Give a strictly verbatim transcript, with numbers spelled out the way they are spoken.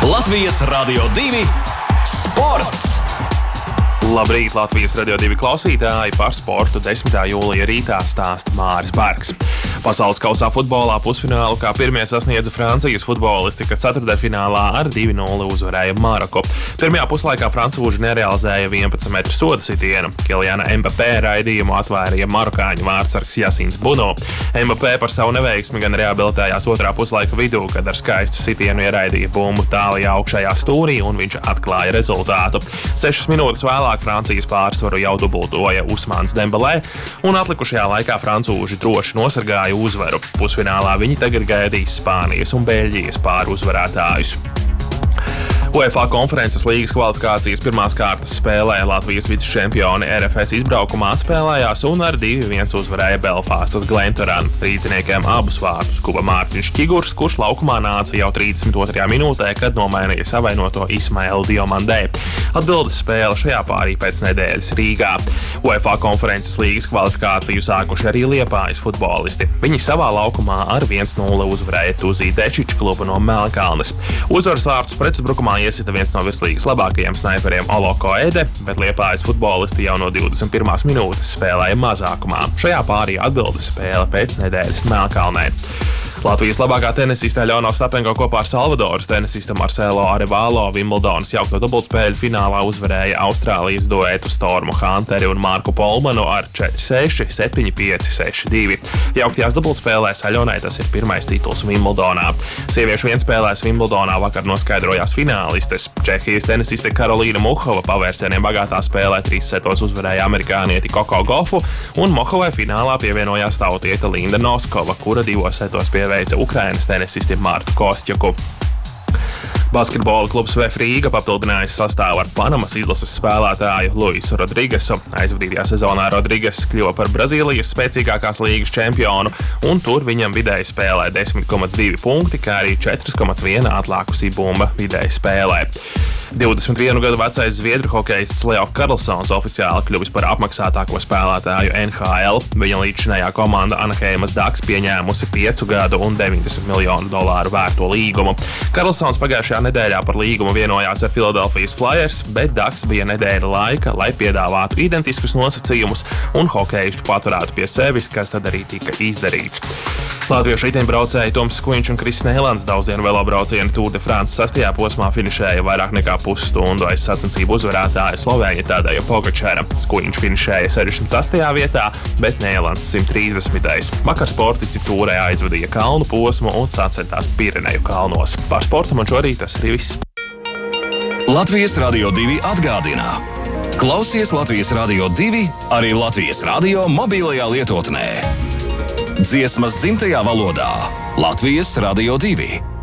Latvijas Radio divi sports! Labrīt, Latvijas Radio divi klausītāji, par sportu desmitā jūlija rītā stāsta Māris Bergs. Pasaules kausā futbolā pusfinālu kā pirmie sasniedza Francijas futbolisti, kas ceturtdaļfinālā ar divi nulle uzvarēja Maroku. Pirmajā puslaikā francūži nerealizēja vienpadsmit metru soda sitienu. Kiliana Mbappé raidījumu atvērīja marokāņu vārdsargs Jasins Buno. Mbappé par savu neveiksmi gan rehabilitējās otrā puslaika vidū, kad ar skaistu sitienu ieraidīja bumbu tālajā augšējā stūrī un viņš atklāja rezultātu. Sešas minūtes vēlāk Francijas pārsvaru jau dubultoja Usmans Dembelē, un atlikušajā laikā francūži droši nosargāja uzvaru. Pusfinālā viņi tagad gaidīs Spānijas un Beļģijas pāruzvarētājus. UEFA konferences līgas kvalifikācijas pirmās kārtas spēlē Latvijas vicečempioni R F S izbraukumā atspēlējās un ar divi viens uzvarēja Belfastas Glentoran. Rīdziniekiem abus vārtus guva Mārtiņš Čigurs, kurš laukumā nāca jau trīsdesmit otrajā minūtē, kad nomainīja savainoto Ismailu Diomandē. Atbildes spēle šajā pārī pēc nedēļas Rīgā. UEFA konferences līgas kvalifikāciju sākuši arī Liepājas futbolisti. Viņi savā laukumā ar viens nulle uzvarēja Tuzī Dečiča klubu no Melnkalnes. Uzvaras vārtus pretuzbrukumā iesita viens no virslīgas labākajiem snaiperiem Oloko Ede, bet Liepājas futbolisti jau no divdesmit pirmās minūtes spēlēja mazākumā. Šajā pārī atbildes spēle pēc nedēļas Melnkalnē. Latvijas labākā tenisiste Aļona Ostapenko kopā ar Salvadoras tenisista Marcelo Arevalo Vimbeldonas jaukto dubultspēļu finālā uzvarēja Austrālijas duetu Stormu Hunteri un Marku Polmanu ar četri seši, septiņi pieci, seši divi. Jauktajās dubultspēlēs Aļonai tas ir pirmais tituls Vimbldonā. Sieviešu vienspēlēs Vimbldonā vakar noskaidrojās finālistes. Čehijas tenisiste Karolīna Muhova pavērsieniem bagātā spēlē trīs setos uzvarēja amerikānieti Koko Gofu, un Muhovai finālā pievienojās tautiete Linda Noskova, kura divos setos pievēja veica Ukrainas tenisisti Martu Kostjuku. Basketbola klubs Vef Rīga papildinājis sastāvu ar Panamas izlases spēlētāju Luisu Rodrigesu. Aizvadītajā sezonā Rodriges kļuva par Brazīlijas spēcīgākās līgas čempionu, un tur viņam vidēji spēlē desmit komats divi punkti, kā arī četri komats viens atlākusī bumba vidēji spēlē. divdesmit vienu gadu vecais zviedru hokejists Leo Karlsons oficiāli kļuvis par apmaksātāko spēlētāju N H L. Viņa līdzinājā komanda Anaheimas Ducks pieņēmusi piecu gadu un deviņdesmit miljonu dolāru vērto līgumu. Karlsons pagājušajā nedēļā par līgumu vienojās ar Philadelphia Flyers, bet Ducks bija nedēļa laika, lai piedāvātu identiskus nosacījumus un hokejistu paturētu pie sevis, kas tad arī tika izdarīts. Latviešu riteņbraucēji Toms Skuiņš un Kris Nēlands daudzienu velobraucienu Tour de France sastajā posmā finišēja vairāk nekā pusstundu aiz sacensību uzvarētāja Slovēņa Tadeja Pogačara. Skuiņš finišēja sešdesmit sastajā vietā, bet Nēlands simt trīsdesmitais. Vakar sportisti Tūrē aizvadīja kalnu posmu un sacentās Pireneju kalnos. Par sportu man šorīt tas arī viss. Latvijas Radio divi atgādina. Klausies Latvijas Radio divi arī Latvijas radio mobilajā lietotnē. Dziesmas dzimtajā valodā Latvijas Radio divi.